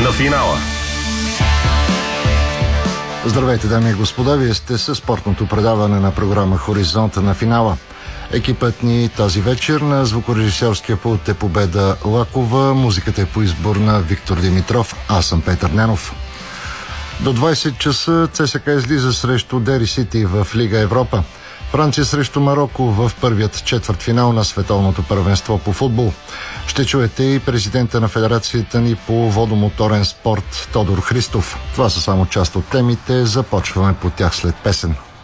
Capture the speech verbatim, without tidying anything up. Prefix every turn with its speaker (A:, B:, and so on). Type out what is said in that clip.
A: на финала.
B: Здравейте, дами и господа, вие сте със спортното предаване на програма Хоризонта на финала. Екипът ни тази вечер на звукорежисьорския пулт е Победа Лакова, музиката е по избор на Виктор Димитров, аз съм Петър Ненов. До двайсет часа ЦСКА излиза срещу Дери Сити в Лига Европа. Франция срещу Мароко в първият четвъртфинал на световното първенство по футбол. Ще чуете и президента на Федерацията ни по водомоторен спорт Тодор Христов. Това са само част от темите. Започваме по тях след песен.